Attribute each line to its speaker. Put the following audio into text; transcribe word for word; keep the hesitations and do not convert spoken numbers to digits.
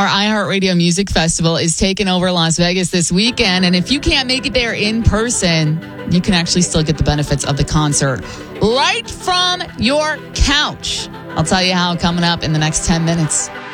Speaker 1: Our iHeartRadio Music Festival is taking over Las Vegas this weekend. And if you can't make it there in person, you can actually still get the benefits of the concert right from your couch. I'll tell you how coming up in the next ten minutes.